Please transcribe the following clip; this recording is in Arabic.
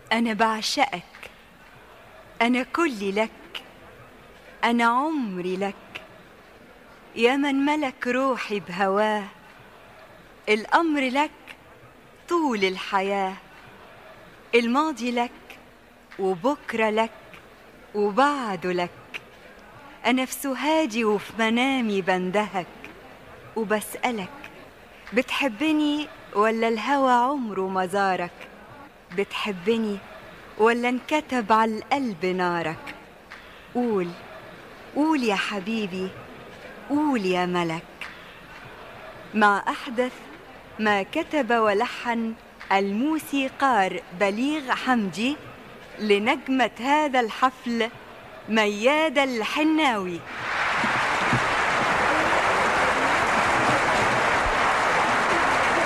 أنا بعشقك، أنا كلي لك، أنا عمري لك، يا من ملك روحي بهواه، الأمر لك طول الحياة، الماضي لك وبكرة لك وبعده لك. أنا في سهادي وفي منامي بندهك وبسألك، بتحبني ولا الهوى عمره ما زارك؟ بتحبني ولا انكتب على القلب نارك؟ قول، قول يا حبيبي، قول يا ملك. مع أحدث ما كتب ولحن الموسيقار بليغ حمدي لنجمة هذا الحفل ميادة الحناوي.